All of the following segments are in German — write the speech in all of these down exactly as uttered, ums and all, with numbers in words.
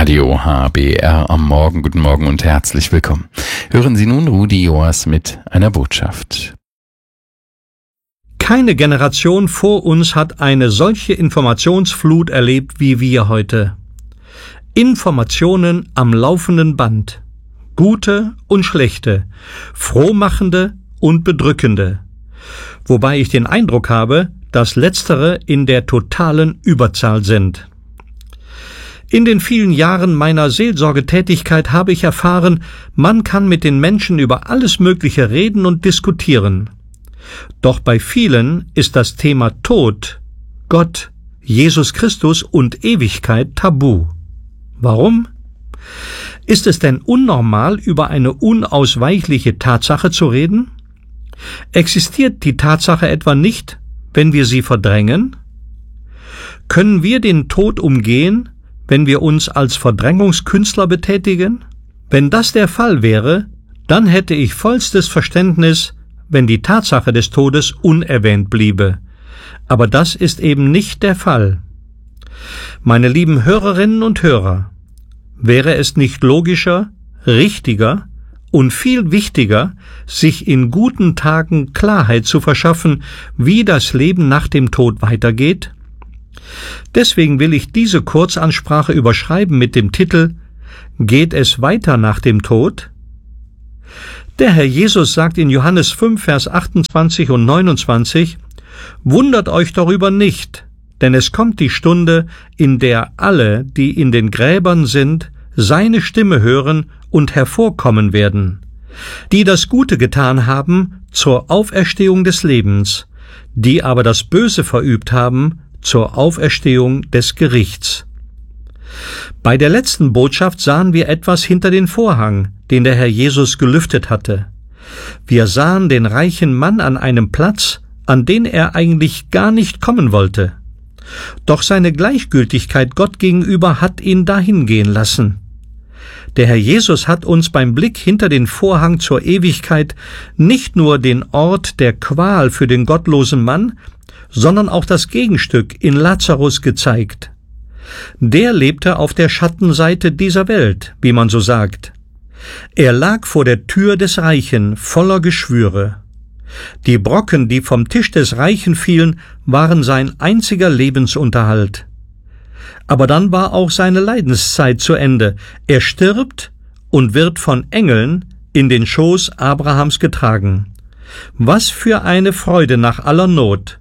Radio H B R am Morgen. Guten Morgen und herzlich willkommen. Hören Sie nun Rudi Joas mit einer Botschaft. Keine Generation vor uns hat eine solche Informationsflut erlebt wie wir heute. Informationen am laufenden Band. Gute und schlechte, frohmachende und bedrückende. Wobei ich den Eindruck habe, dass letztere in der totalen Überzahl sind. In den vielen Jahren meiner Seelsorgetätigkeit habe ich erfahren, man kann mit den Menschen über alles Mögliche reden und diskutieren. Doch bei vielen ist das Thema Tod, Gott, Jesus Christus und Ewigkeit tabu. Warum? Ist es denn unnormal, über eine unausweichliche Tatsache zu reden? Existiert die Tatsache etwa nicht, wenn wir sie verdrängen? Können wir den Tod umgehen, wenn wir uns als Verdrängungskünstler betätigen? Wenn das der Fall wäre, dann hätte ich vollstes Verständnis, wenn die Tatsache des Todes unerwähnt bliebe. Aber das ist eben nicht der Fall. Meine lieben Hörerinnen und Hörer, wäre es nicht logischer, richtiger und viel wichtiger, sich in guten Tagen Klarheit zu verschaffen, wie das Leben nach dem Tod weitergeht? Deswegen will ich diese Kurzansprache überschreiben mit dem Titel »Geht es weiter nach dem Tod?« Der Herr Jesus sagt in Johannes fünf, Vers achtundzwanzig und neunundzwanzig, »Wundert euch darüber nicht, denn es kommt die Stunde, in der alle, die in den Gräbern sind, seine Stimme hören und hervorkommen werden, die das Gute getan haben zur Auferstehung des Lebens, die aber das Böse verübt haben zur Auferstehung des Gerichts.« Bei der letzten Botschaft sahen wir etwas hinter den Vorhang, den der Herr Jesus gelüftet hatte. Wir sahen den reichen Mann an einem Platz, an den er eigentlich gar nicht kommen wollte. Doch seine Gleichgültigkeit Gott gegenüber hat ihn dahin gehen lassen. Der Herr Jesus hat uns beim Blick hinter den Vorhang zur Ewigkeit nicht nur den Ort der Qual für den gottlosen Mann, sondern auch das Gegenstück in Lazarus gezeigt. Der lebte auf der Schattenseite dieser Welt, wie man so sagt. Er lag vor der Tür des Reichen, voller Geschwüre. Die Brocken, die vom Tisch des Reichen fielen, waren sein einziger Lebensunterhalt. Aber dann war auch seine Leidenszeit zu Ende. Er stirbt und wird von Engeln in den Schoß Abrahams getragen. Was für eine Freude nach aller Not!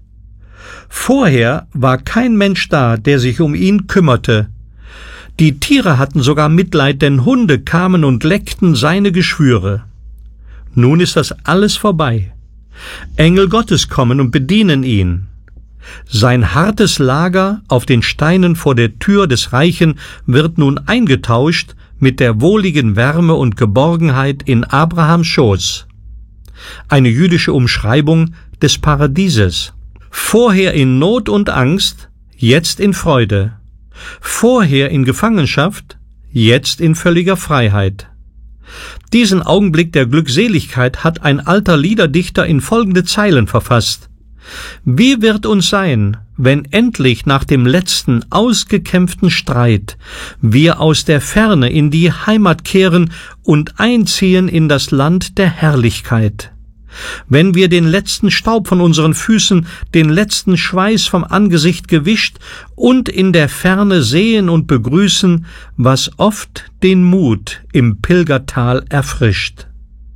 Vorher war kein Mensch da, der sich um ihn kümmerte. Die Tiere hatten sogar Mitleid, denn Hunde kamen und leckten seine Geschwüre. Nun ist das alles vorbei. Engel Gottes kommen und bedienen ihn. Sein hartes Lager auf den Steinen vor der Tür des Reichen wird nun eingetauscht mit der wohligen Wärme und Geborgenheit in Abrahams Schoß. Eine jüdische Umschreibung des Paradieses. Vorher in Not und Angst, jetzt in Freude. Vorher in Gefangenschaft, jetzt in völliger Freiheit. Diesen Augenblick der Glückseligkeit hat ein alter Liederdichter in folgende Zeilen verfasst. Wie wird uns sein, wenn endlich nach dem letzten ausgekämpften Streit wir aus der Ferne in die Heimat kehren und einziehen in das Land der Herrlichkeit? Wenn wir den letzten Staub von unseren Füßen, den letzten Schweiß vom Angesicht gewischt und in der Ferne sehen und begrüßen, was oft den Mut im Pilgertal erfrischt.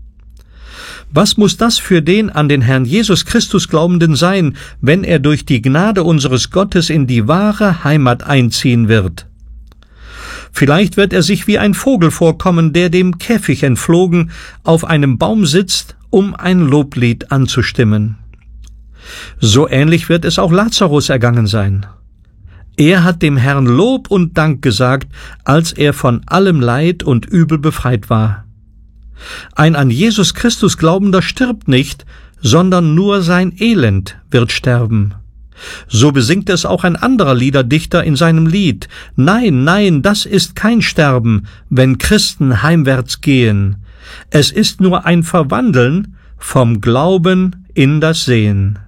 Was muss das für den an den Herrn Jesus Christus Glaubenden sein, wenn er durch die Gnade unseres Gottes in die wahre Heimat einziehen wird? Vielleicht wird er sich wie ein Vogel vorkommen, der dem Käfig entflogen auf einem Baum sitzt, um ein Loblied anzustimmen. So ähnlich wird es auch Lazarus ergangen sein. Er hat dem Herrn Lob und Dank gesagt, als er von allem Leid und Übel befreit war. Ein an Jesus Christus Glaubender stirbt nicht, sondern nur sein Elend wird sterben. So besingt es auch ein anderer Liederdichter in seinem Lied. Nein, nein, das ist kein Sterben, wenn Christen heimwärts gehen. Es ist nur ein Verwandeln vom Glauben in das Sehen.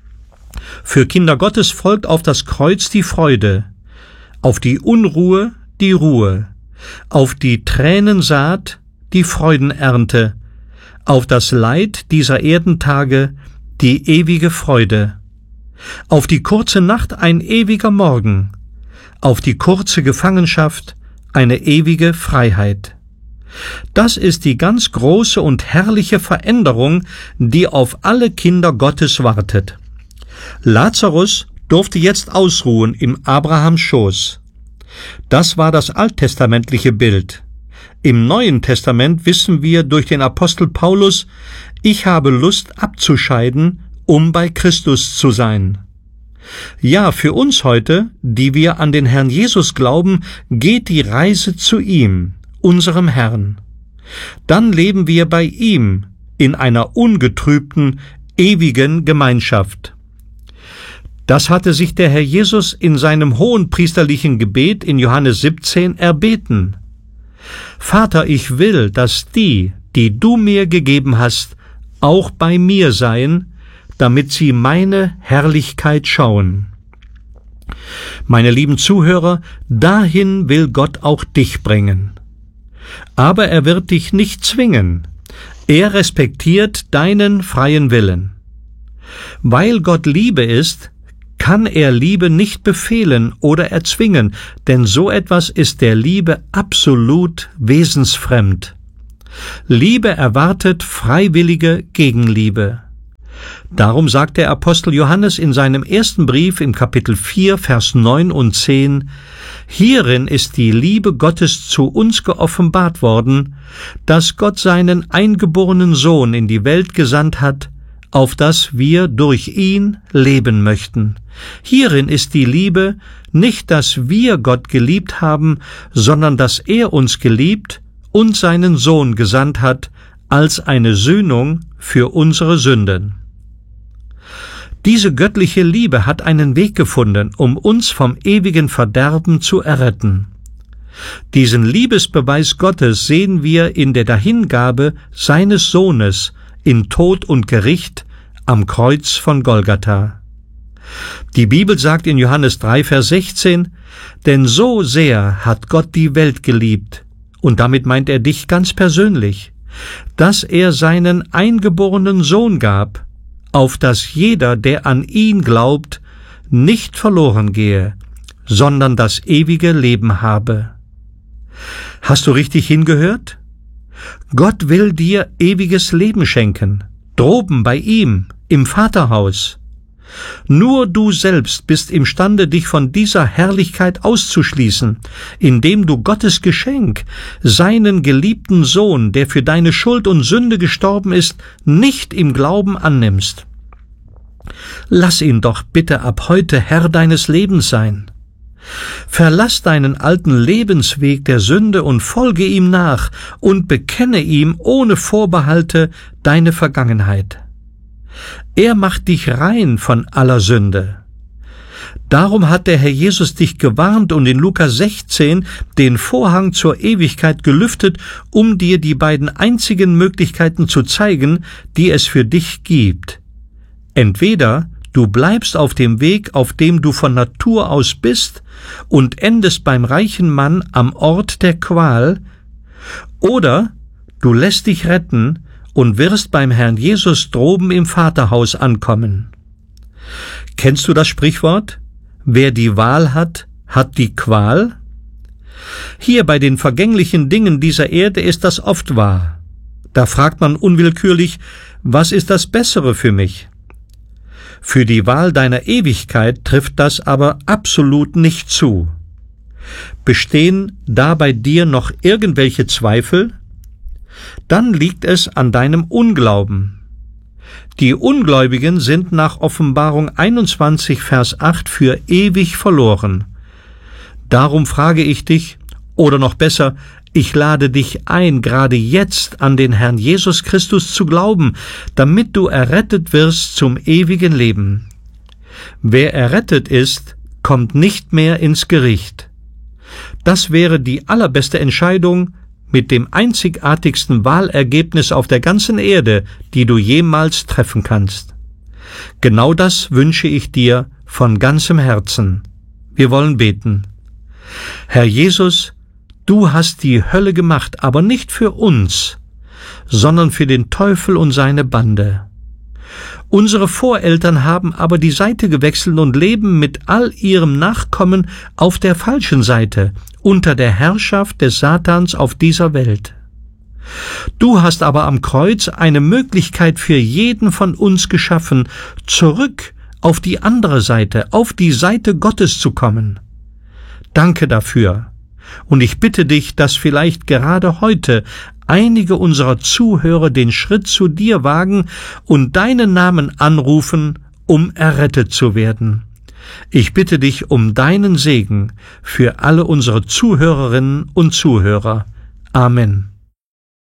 Für Kinder Gottes folgt auf das Kreuz die Freude, auf die Unruhe die Ruhe, auf die Tränensaat die Freudenernte, auf das Leid dieser Erdentage die ewige Freude, auf die kurze Nacht ein ewiger Morgen, auf die kurze Gefangenschaft eine ewige Freiheit. Das ist die ganz große und herrliche Veränderung, die auf alle Kinder Gottes wartet. Lazarus durfte jetzt ausruhen im Abrahams Schoß. Das war das alttestamentliche Bild. Im Neuen Testament wissen wir durch den Apostel Paulus, ich habe Lust abzuscheiden, um bei Christus zu sein. Ja, für uns heute, die wir an den Herrn Jesus glauben, geht die Reise zu ihm, unserem Herrn. Dann leben wir bei ihm in einer ungetrübten, ewigen Gemeinschaft. Das hatte sich der Herr Jesus in seinem hohenpriesterlichen Gebet in Johannes siebzehn erbeten. Vater, ich will, dass die, die du mir gegeben hast, auch bei mir seien, damit sie meine Herrlichkeit schauen. Meine lieben Zuhörer, dahin will Gott auch dich bringen. Aber er wird dich nicht zwingen. Er respektiert deinen freien Willen. Weil Gott Liebe ist, kann er Liebe nicht befehlen oder erzwingen, denn so etwas ist der Liebe absolut wesensfremd. Liebe erwartet freiwillige Gegenliebe. Darum sagt der Apostel Johannes in seinem ersten Brief im Kapitel vier, Vers neun und zehn, hierin ist die Liebe Gottes zu uns geoffenbart worden, dass Gott seinen eingeborenen Sohn in die Welt gesandt hat, auf dass wir durch ihn leben möchten. Hierin ist die Liebe, nicht, dass wir Gott geliebt haben, sondern dass er uns geliebt und seinen Sohn gesandt hat, als eine Sühnung für unsere Sünden. Diese göttliche Liebe hat einen Weg gefunden, um uns vom ewigen Verderben zu erretten. Diesen Liebesbeweis Gottes sehen wir in der Dahingabe seines Sohnes in Tod und Gericht am Kreuz von Golgatha. Die Bibel sagt in Johannes drei, Vers sechzehn, denn so sehr hat Gott die Welt geliebt, und damit meint er dich ganz persönlich, dass er seinen eingeborenen Sohn gab, auf dass jeder, der an ihn glaubt, nicht verloren gehe, sondern das ewige Leben habe. Hast du richtig hingehört? Gott will dir ewiges Leben schenken, droben bei ihm, im Vaterhaus. Nur du selbst bist imstande, dich von dieser Herrlichkeit auszuschließen, indem du Gottes Geschenk, seinen geliebten Sohn, der für deine Schuld und Sünde gestorben ist, nicht im Glauben annimmst. Lass ihn doch bitte ab heute Herr deines Lebens sein. Verlass deinen alten Lebensweg der Sünde und folge ihm nach und bekenne ihm ohne Vorbehalte deine Vergangenheit. Er macht dich rein von aller Sünde. Darum hat der Herr Jesus dich gewarnt und in Lukas sechzehn den Vorhang zur Ewigkeit gelüftet, um dir die beiden einzigen Möglichkeiten zu zeigen, die es für dich gibt. Entweder du bleibst auf dem Weg, auf dem du von Natur aus bist, und endest beim reichen Mann am Ort der Qual, oder du lässt dich retten und wirst beim Herrn Jesus droben im Vaterhaus ankommen. Kennst du das Sprichwort? Wer die Wahl hat, hat die Qual? Hier bei den vergänglichen Dingen dieser Erde ist das oft wahr. Da fragt man unwillkürlich, was ist das Bessere für mich? Für die Wahl deiner Ewigkeit trifft das aber absolut nicht zu. Bestehen da bei dir noch irgendwelche Zweifel? Dann liegt es an deinem Unglauben. Die Ungläubigen sind nach Offenbarung einundzwanzig, Vers acht für ewig verloren. Darum frage ich dich, oder noch besser, ich lade dich ein, gerade jetzt an den Herrn Jesus Christus zu glauben, damit du errettet wirst zum ewigen Leben. Wer errettet ist, kommt nicht mehr ins Gericht. Das wäre die allerbeste Entscheidung mit dem einzigartigsten Wahlergebnis auf der ganzen Erde, die du jemals treffen kannst. Genau das wünsche ich dir von ganzem Herzen. Wir wollen beten. Herr Jesus, du hast die Hölle gemacht, aber nicht für uns, sondern für den Teufel und seine Bande. Unsere Voreltern haben aber die Seite gewechselt und leben mit all ihrem Nachkommen auf der falschen Seite, unter der Herrschaft des Satans auf dieser Welt. Du hast aber am Kreuz eine Möglichkeit für jeden von uns geschaffen, zurück auf die andere Seite, auf die Seite Gottes zu kommen. Danke dafür. Und ich bitte dich, dass vielleicht gerade heute einige unserer Zuhörer den Schritt zu dir wagen und deinen Namen anrufen, um errettet zu werden. Ich bitte dich um deinen Segen für alle unsere Zuhörerinnen und Zuhörer. Amen.